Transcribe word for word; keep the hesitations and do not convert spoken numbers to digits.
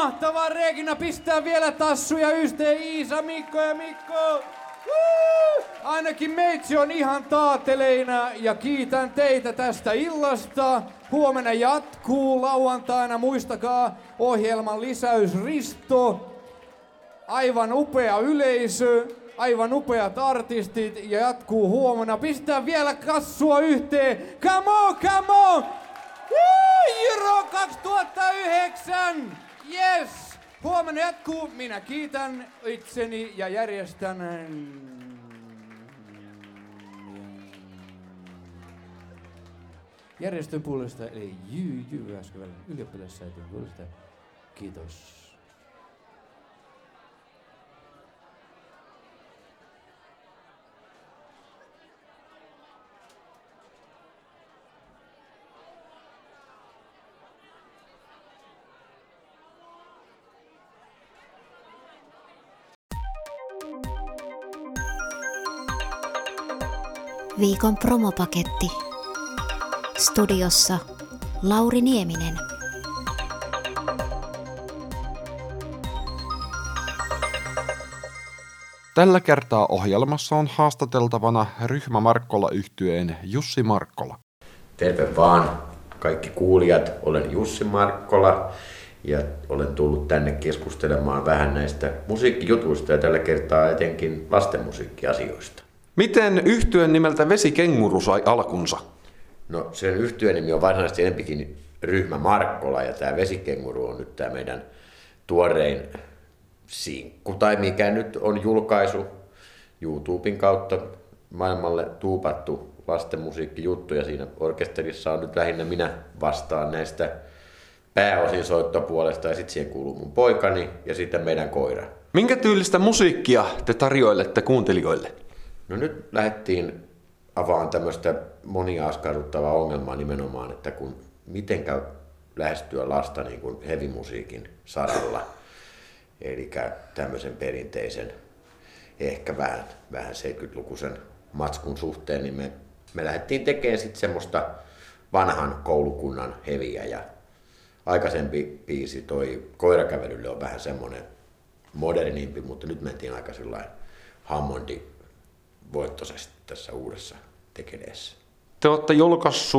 mahtavaa Regina pistää vielä tassuja yhteen. Iisa, Mikko ja Mikko. Woo! Ainakin meitsi on ihan taateleina ja kiitän teitä tästä illasta. Huomenna jatkuu lauantaina. Muistakaa ohjelman lisäys Risto. Aivan upea yleisö, aivan upeat artistit ja jatkuu huomenna. Pistää vielä kassua yhteen. Come on, come on! Woo! Euro kaksituhattayhdeksän! Yes! Huomenna jatkuu. Minä kiitän itseni ja järjestän järjestön puolesta, eli Jyväskylän ylioppilassäätiön puolesta. Kiitos. Viikon promopaketti. Studiossa Lauri Nieminen. Tällä kertaa ohjelmassa on haastateltavana Ryhmä Markkola -yhtyeen Jussi Markkola. Terve vaan kaikki kuulijat, olen Jussi Markkola ja olen tullut tänne keskustelemaan vähän näistä musiikkijutuista ja tällä kertaa etenkin lastenmusiikkiasioista. Miten yhtyeen nimeltä Vesikenguru sai alkunsa? No sen yhtyeen nimi on varsinaisesti enempikin Ryhmä Markkola ja tämä Vesikenguru on nyt tämä meidän tuorein sinkku tai mikä nyt on julkaisu YouTuben kautta maailmalle tuupattu lastenmusiikkijuttuja. Siinä orkesterissa on nyt lähinnä minä vastaan näistä pääosin soittopuolesta ja sitten siihen kuuluu mun poikani ja sitten meidän koira. Minkä tyylistä musiikkia te tarjoilette kuuntelijoille? No nyt lähdettiin avaan tämmöistä monia askarruttavaa ongelmaa nimenomaan, että kun mitenkä lähestyä lasta niin kuin heavy-musiikin saralla, eli tämmöisen perinteisen, ehkä vähän, vähän seitsemänkymmentälukuisen matskun suhteen, niin me, me lähdettiin tekemään sitten semmoista vanhan koulukunnan heviä ja aikaisempi biisi, toi Koirakävelylle on vähän semmoinen modernimpi, mutta nyt mentiin aika sellainen Hammondi voittoisesti tässä uudessa tekeleessä. Te olette julkaissut